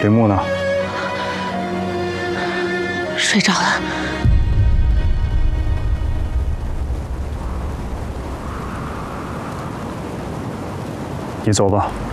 林木呢？ 睡着了。 你走吧。